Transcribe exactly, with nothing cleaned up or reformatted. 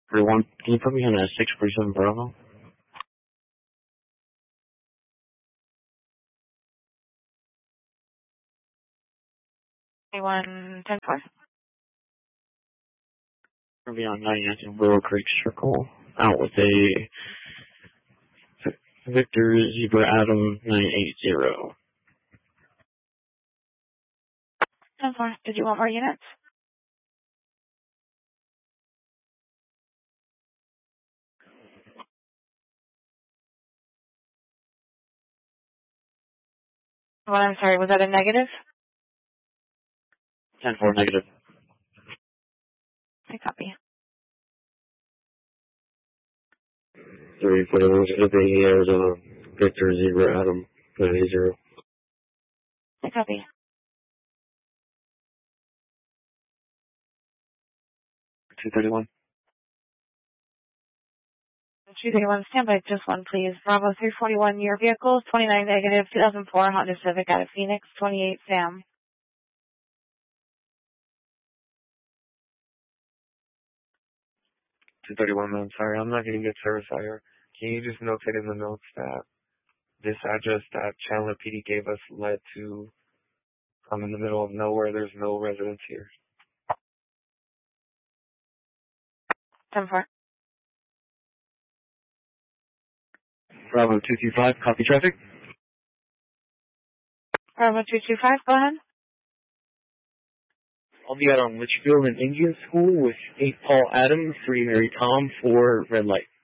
Everyone, can you put me on a six forty-seven Bravo? One ten four. We'll be on ninety-nine Willow Creek Circle, out with a Victor Zebra Adam nine eight zero. ten four. Did you want more units? Well, I'm sorry, was that a negative? ten four negative. I copy. Three for the Arizona Victor Zebra Adam nine eight zero. I copy. two thirty-one. two thirty-one, stand by just one, please. Bravo three forty-one, your vehicle, twenty-nine negative, two thousand four Honda Civic out of Phoenix, twenty-eight Sam. two thirty-one, man, sorry, I'm not getting good service out here. Can you just notate in the notes that this address that Chandler P D gave us led to, I'm in the middle of nowhere, there's no residents here. ten four. Bravo two two five, copy traffic. Bravo two two five, go ahead. I'll be out on Litchfield and Indian School with eight Paul Adams, three Mary Tom, four Red Light.